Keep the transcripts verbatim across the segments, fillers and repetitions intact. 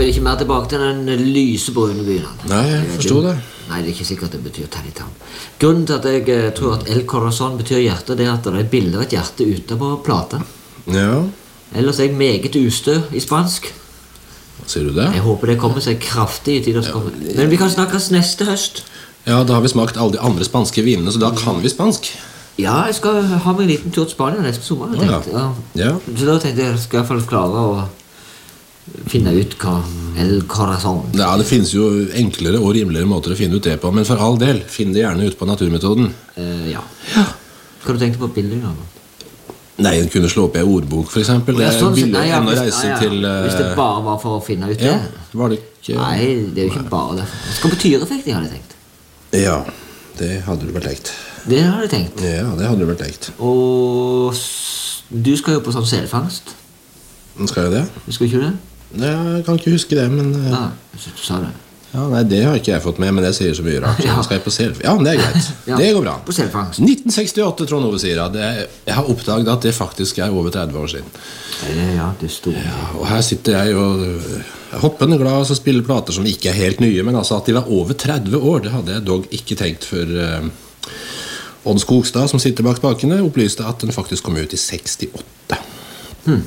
betyr ikke mer tilbake til den lysebrune byen. Nei, jeg forstår det. Nei, det er ikke sikkert det betyr Tannitam. Grunnen til at jeg eh, tror at El Corazon betyr hjerte, det er at det er et bilde av et hjerte ute på plata. Ja. Ellers er jeg meget ustø i spansk. Sier du det? Jeg håper det kommer seg kraftig i tiden som kommer. Men vi kan snakkes neste høst. Ja, da har vi smakt alle de andre spanske vinene, så da kan vi spansk. Ja, jeg skal ha meg en liten tur til Spania neste sommer, jeg tenkte. Ja. Ja. Så da tenkte jeg at jeg skal i hvert fall klare å finne ut hva El Corazon. Ja, det finnes jo enklere og rimeligere måter å finne ut det på, men for all del, finn det gjerne ut på naturmetoden. Uh, ja. ja. Hva du tenkte på bilder da? Nei, en kunne slå opp i en ordbok, for eksempel. Det er Ja, sånn sett, billig nei, ja, enn å hvis- reise ja, ja. til... uh, Hvis det bare var for å finne ut det. Ja, var det ikke... Nei, det er jo ikke bare det. Det skal på tyrefekt, jeg hadde tenkt. Ja, det hadde du vel tenkt. Det hadde jeg tenkt. Ja, det hadde du vel tenkt. Og s- du skal jo på sånn selfangst. Skal jeg det? Du skal ikke det? Ja, jeg kan ikke huske det, men... uh, Ja, jeg synes du sa det. Ja, nei, det har ikke jeg fått med, men det sier så mye rart. Ja. Så skal jeg på self... Ja, det er greit. Ja, Det går bra. på selfangst. nitten sekstiåtte, Trond Ove sier at det, jeg har oppdaget at det faktisk er over tretti år siden. Eh, Ja, det er store. Ja, og her sitter jeg og øh, er hoppende glad og spiller plater som ikke er helt nye, men altså at de var over tretti år, det hadde jeg dog ikke tenkt før uh, Odd Skogstad, som sitter bak spakene, opplyste at den faktisk kom ut i sekstiåtte. Hmm.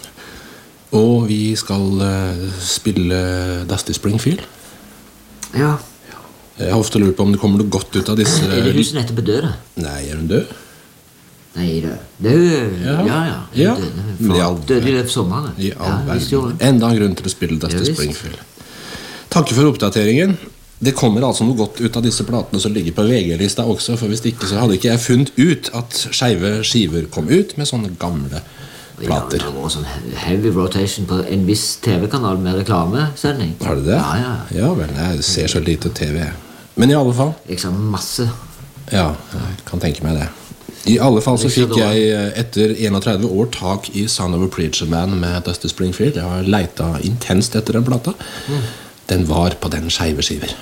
Og vi skal uh, spille Dusty Springfield. Ja. Jeg har ofte lurt på om det kommer noe godt ut av disse... Er det hun som nettopp er død, da? Nei, er hun død? Nei, det det er jo... Ja. Ja, ja. Ja. Døde, Men i all- for, døde i løpet av sommeren. I all Ja, visst gjorde verden. det. Enda en grunn til å spille Dusty Ja, visst. Springfield. Takk for oppdateringen. Det kommer altså noe godt ut av disse platene som ligger på V G-lista også, for hvis ikke så hadde ikke jeg funnet ut at skeive skiver kom ut med sånne gamle plater. Ja, det var sånn heavy rotation på en viss T V-kanal med reklamesending. Har du det? Ja, ja. Ja, vel, jeg ser så lite T V. Men i alle fall, Jeg sa masse. ja, jeg kan tenke meg det. I alle fall så fikk jeg eh, etter trettien år tak i Son of a Preacher Man med Dusty Springfield. Jeg har leita intenst etter den plata. Den var på den skeive skiver.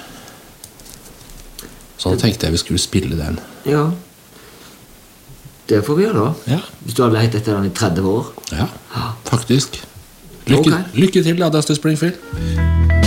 Så da tenkte jeg vi skulle spille den. Ja. Det får vi gjøre da. Ja, Hvis du har leit etter den i tretti år. ja, faktisk. Lykke, Ok. lykke til, da, Dusty Springfield.